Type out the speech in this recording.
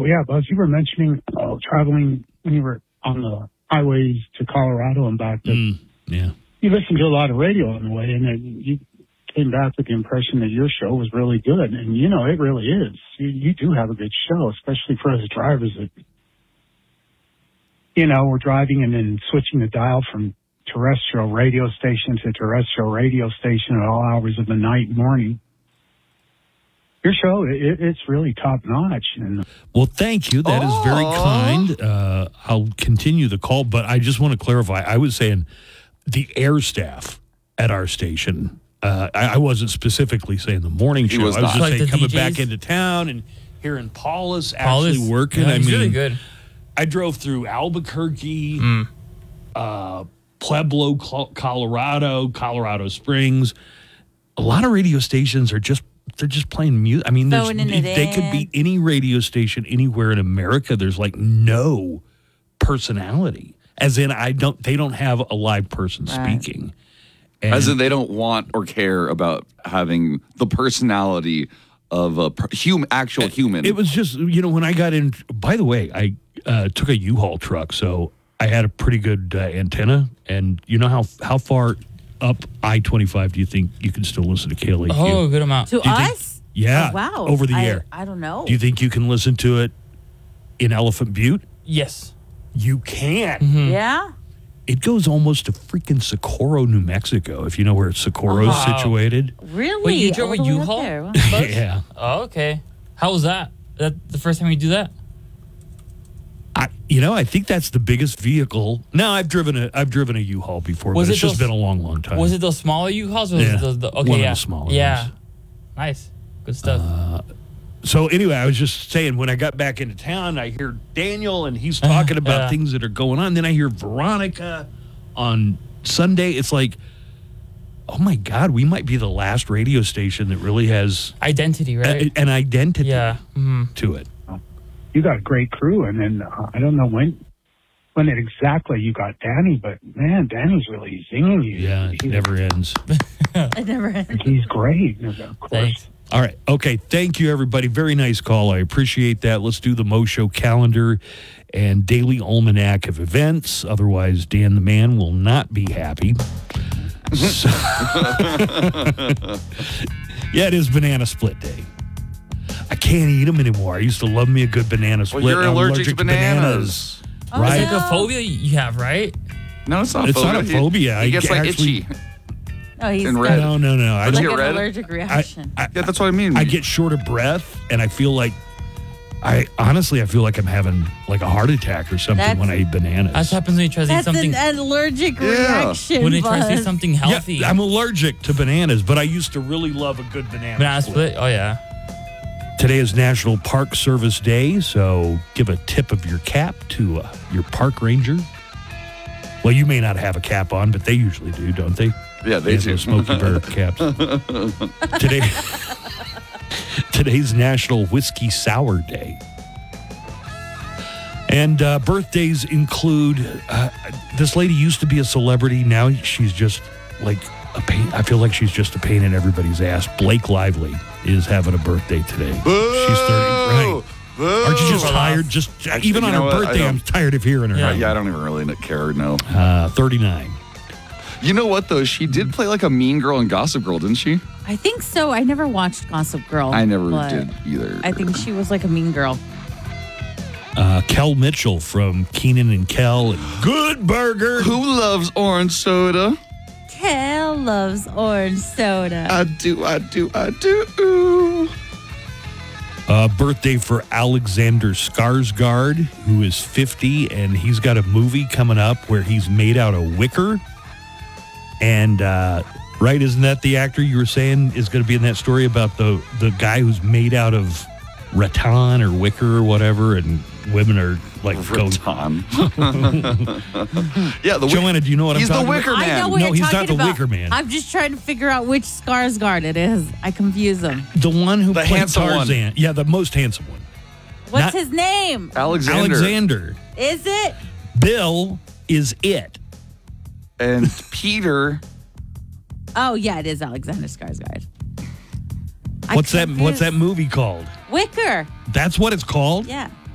yeah, Buzz, you were mentioning traveling when you were on the highways to Colorado and back. Yeah. You listened to a lot of radio on the way, and then you came back with the impression that your show was really good. And, you know, it really is. You do have a good show, especially for us drivers that, you know, we're driving and then switching the dial from terrestrial radio station to terrestrial radio station at all hours of the night and morning. Your show, it's really top notch. And well, thank you. That is very kind. I'll continue the call, but I just want to clarify. I was saying the air staff at our station. I wasn't specifically saying the morning show. I was just saying coming back into town and hearing Paulus actually working. Yeah, he's really good. I drove through Albuquerque, Pueblo, Colorado Springs. A lot of radio stations are just playing music. I mean, they could be any radio station anywhere in America. There's like no personality, as in they don't have a live person speaking. And as in they don't want or care about having the personality of a actual human. It was just, you know, when I got in, by the way, I took a U-Haul truck, so I had a pretty good antenna. And you know how far up I-25 do you think you can still listen to KLAQ? Oh, a good amount. To us? Yeah. Oh, wow. Over the air. I don't know. Do you think you can listen to it in Elephant Butte? Yes. You can. Mm-hmm. Yeah? It goes almost to freaking Socorro, New Mexico, if you know where Socorro is situated. Really? Wait, you drove a All the way up U-Haul? there. Wow. Yeah. Oh, okay. How was that? That the first time you do that? I think that's the biggest vehicle. No, I've driven a U-Haul before, but it's just been a long time. Was it those smaller U-Hauls? Or Yeah. one of the smaller ones. Nice. Good stuff. So anyway, I was just saying, when I got back into town, I hear Daniel, and he's talking about things that are going on. Then I hear Veronica on Sunday. It's like, oh my God, we might be the last radio station that really has identity, right? An identity to it. you got a great crew, and then I don't know when exactly you got Danny, but man, Danny's really singing you. Yeah, it never ends. It never ends. He's great, of course. Thanks. All right. Okay. Thank you, everybody. Very nice call. I appreciate that. Let's do the Mo Show calendar and daily almanac of events. Otherwise, Dan the Man will not be happy. So, yeah, it is Banana Split Day. I can't eat them anymore. I used to love me a good banana split. Well, you're allergic to bananas. Right? It's like a phobia you have, right? No, it's not a phobia. It's not a phobia. He gets like itchy. Oh, he's and got red. No. I like don't an red? allergic reaction. Yeah, that's what I mean. I get short of breath, and I feel like I feel like I'm having like a heart attack or something when I eat bananas. That happens when you try to eat That's something. an allergic reaction. When you try to Buzz. say something healthy. Yeah, I'm allergic to bananas, but I used to really love a good banana split. Oh yeah. Today is National Park Service Day, so give a tip of your cap to your park ranger. Well, you may not have a cap on, but they usually do, don't they? Yeah, they do. Those Smokey Bear caps. Today's National Whiskey Sour Day. And birthdays include, this lady used to be a celebrity. Now she's just like a pain. I feel like she's just a pain in everybody's ass. Blake Lively is having a birthday today. Boo! She's 30. Right. Boo! Aren't you just tired? Even on her birthday, I'm tired of hearing her. Yeah, I don't even really care, no. 39. You know what, though? She did play like a mean girl in Gossip Girl, didn't she? I think so. I never watched Gossip Girl. I never did either. I think she was like a mean girl. Kel Mitchell from Keenan and Kel and Good Burger. Who loves orange soda? Kel loves orange soda. I do. Birthday for Alexander Skarsgård, who is 50, and he's got a movie coming up where he's made out of wicker. And, right, isn't that the actor you were saying is going to be in that story about the guy who's made out of rattan or wicker or whatever, and women are like rattan. Yeah, the Joanna, do you know what he's I'm talking the Wicker about? Man. I know what No, you're he's talking not the about. Wicker Man. I'm just trying to figure out which Skarsgård it is. I confuse them. The one who The played handsome one. Tarzan. Yeah, the most handsome one. What's his name? Alexander. Is it? Bill is it. And Peter. Oh, yeah, it is Alexander Skarsgård. What's that movie called? Wicker. That's what it's called? Yeah.